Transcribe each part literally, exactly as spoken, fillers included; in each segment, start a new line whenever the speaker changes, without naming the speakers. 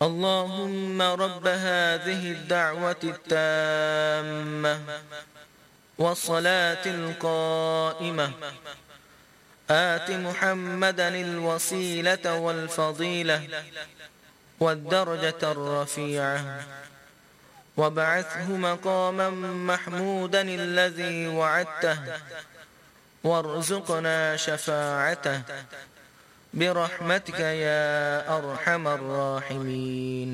اللهم رب هذه الدعوة التامة والصلاة القائمة آت محمدا الوسيلة والفضيلة والدرجة الرفيعة وابعثه مقاما محمودا الذي وعدته وارزقنا شفاعته برحمتك يا أرحم الراحمين.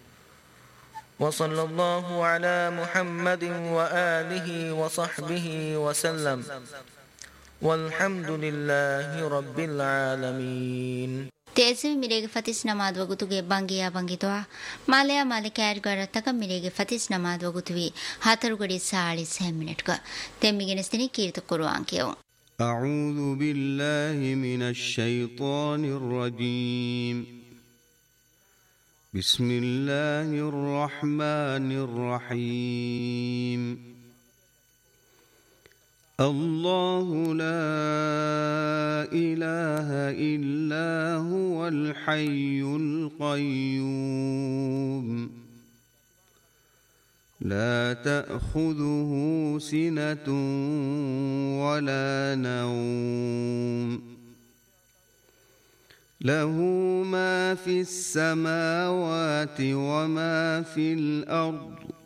وصلى الله على محمد وآله وصحبه وسلم والحمد لله رب العالمين.
تأسيم ميريج فتيس نماذ وقتوجي بانجيا بانجيتوا ماليا مالكير غير تكمل ميريج فتيس نماذ وقتوي هاتر غري سالي سهم منتك تميجي نستني كيرت القرآن كيو.
أعوذ بالله من الشيطان الرجيم. بسم الله الرحمن الرحيم. الله لا إله إلا هو الحي القيوم لا تأخذه سنة ولا نوم له ما في السماوات وما في الأرض